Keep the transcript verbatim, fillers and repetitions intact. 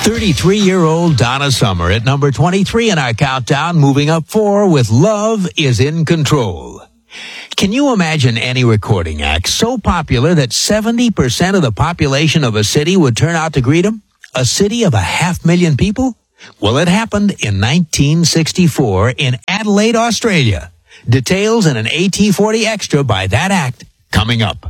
thirty-three-year-old Donna Summer at number twenty-three in our countdown, moving up four with Love is in Control. Can you imagine any recording act so popular that seventy percent of the population of a city would turn out to greet him? A city of a half million people? Well, it happened in nineteen sixty-four in Adelaide, Australia. Details in an A T forty Extra by that act coming up.